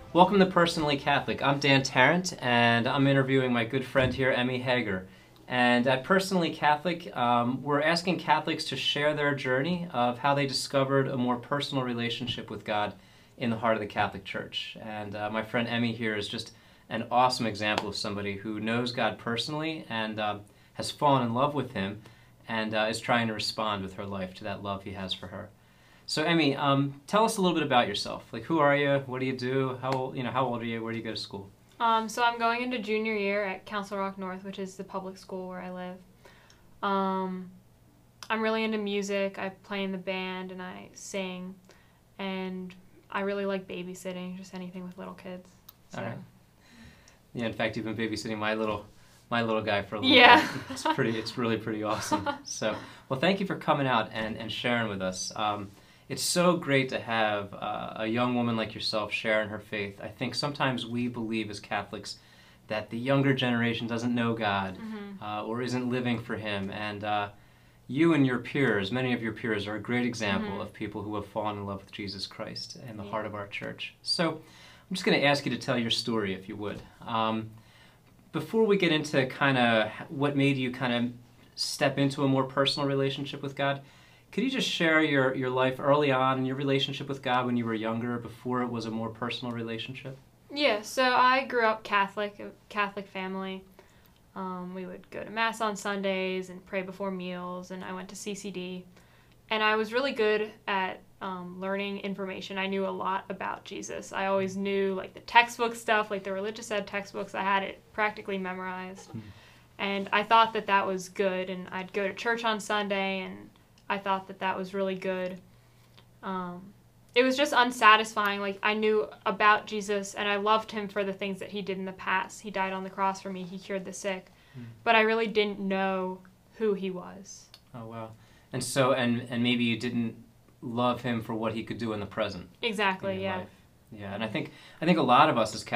Welcome to Personally Catholic. I'm Dan Tarrant, and I'm interviewing my good friend here, Emmy Hager. And at Personally Catholic, we're asking Catholics to share their journey of how they discovered a more personal relationship with God in the heart of the Catholic Church. And my friend Emmy here is just an awesome example of somebody who knows God personally and has fallen in love with Him and is trying to respond with her life to that love He has for her. So Emmy, tell us a little bit about yourself. Like, who are you? What do you do? How old are you? Where do you go to school? So I'm going into junior year at Council Rock North, which is the public school where I live. I'm really into music. I play in the band and I sing, and I really like babysitting, just anything with little kids. So. All right. Yeah, in fact, you've been babysitting my little guy for a little bit. It's really pretty awesome. So, well, thank you for coming out and sharing with us. It's so great to have a young woman like yourself sharing her faith. I think sometimes we believe as Catholics that the younger generation doesn't know God or isn't living for Him. And you and your peers, many of your peers, are a great example of people who have fallen in love with Jesus Christ in the heart of our church. So I'm just going to ask you to tell your story, if you would. Before we get into kind of what made you kind of step into a more personal relationship with God, could you just share your life early on and your relationship with God when you were younger, before it was a more personal relationship? Yeah, so I grew up Catholic, a Catholic family. We would go to Mass on Sundays and pray before meals, and I went to CCD. And I was really good at learning information. I knew a lot about Jesus. I always knew like the textbook stuff, like the religious ed textbooks. I had it practically memorized. And I thought that that was good, and I'd go to church on Sunday, and I thought that that was really good. It was just unsatisfying. Like, I knew about Jesus, and I loved Him for the things that He did in the past. He died on the cross for me. He cured the sick. But I really didn't know who He was. Oh, wow. And so, and maybe you didn't love Him for what He could do in the present. Exactly, in your yeah. life. Yeah, and I think a lot of us as Catholics